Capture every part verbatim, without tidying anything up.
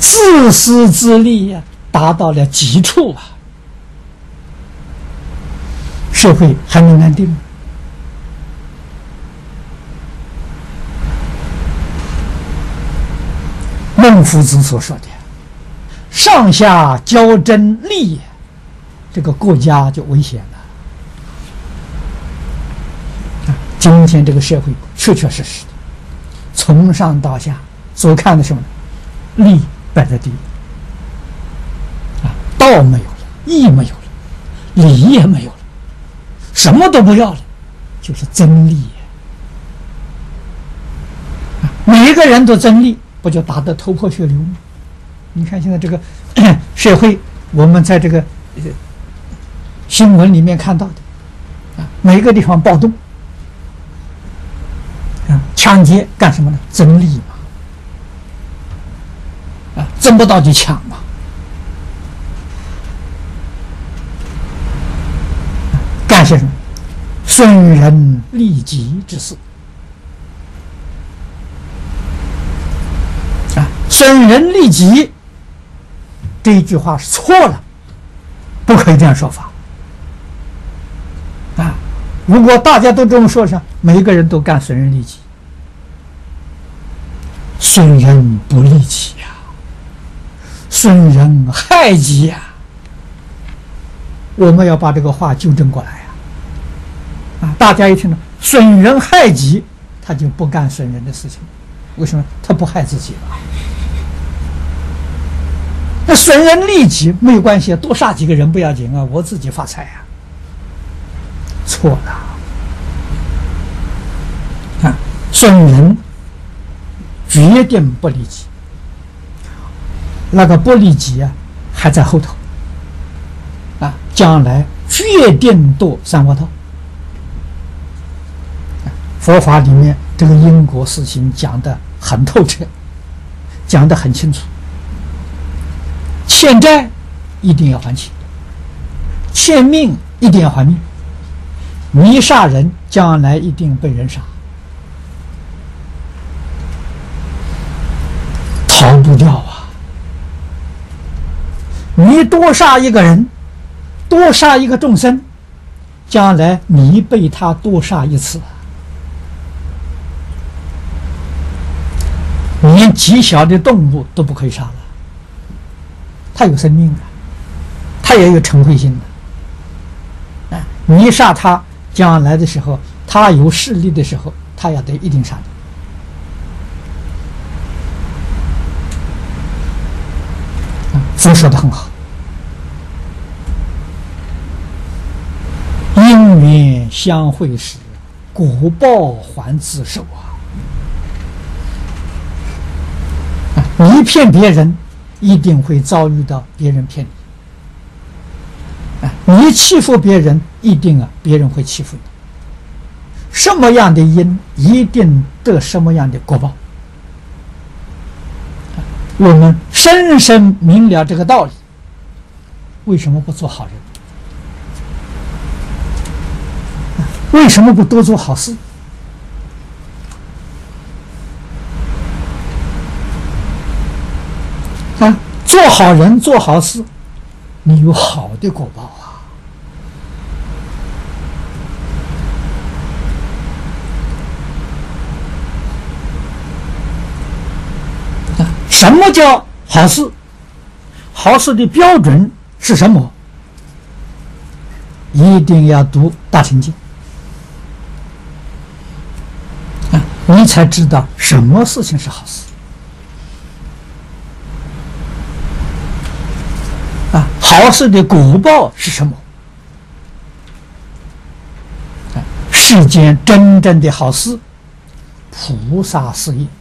自私自利呀、啊，达到了极处啊，社会还能安定吗？孟夫子所说的“上下交争利”，这个国家就危险了。今天这个社会确确实实的，从上到下所看的什么呢？利摆在第一，啊，道没有了，义没有了，礼也没有了，什么都不要了，就是争利。啊，每一个人都争利，不就打得头破血流吗？你看现在这个社会，我们在这个新闻里面看到的，啊，每个地方暴动。抢劫干什么呢？争利嘛，啊，争不到就抢嘛。干些什么？损人利己之事。啊，损人利己这一句话是错了，不可以这样说法。啊，如果大家都这么说上，每一个人都干损人利己。损人不利己呀，损人害己呀。我们要把这个话纠正过来呀！啊，大家一听到损人害己，他就不干损人的事情。为什么？他不害自己了。那损人利己没有关系，多杀几个人不要紧啊，我自己发财啊。错了，看损人。决定不利己，那个不利己啊，还在后头啊，将来决定堕三恶道。佛法里面这个因果事情讲得很透彻，讲得很清楚。欠债一定要还钱，欠命一定要还命。你杀人，将来一定被人杀。逃不掉啊！你多杀一个人，多杀一个众生，将来你被他多杀一次，连极小的动物都不可以杀了。它有生命的，它也有嗔恚心的。啊，你杀它，将来的时候，它有势力的时候，它要得一定杀你。佛说的很好，因缘相会时，果报还自受啊！啊，你骗别人，一定会遭遇到别人骗你；啊，你欺负别人，一定啊，别人会欺负你。什么样的因，一定得什么样的果报。我们深深明了这个道理，为什么不做好人？为什么不多做好事？啊，做好人做好事，你有好的果报啊！什么叫好事？好事的标准是什么？一定要读大乘经啊，你才知道什么事情是好事啊。好事的果报是什么？啊，世间真正的好事，菩萨事业。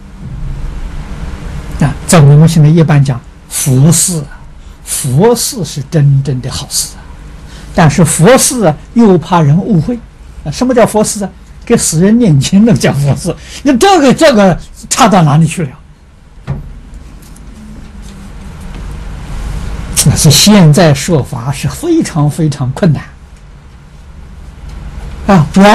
啊，在我们现在一般讲佛事，佛事是真正的好事啊。但是佛事啊，又怕人误会啊。什么叫佛事啊？给死人念经那叫佛事，那这个这个差到哪里去了？那是现在说法是非常非常困难啊，完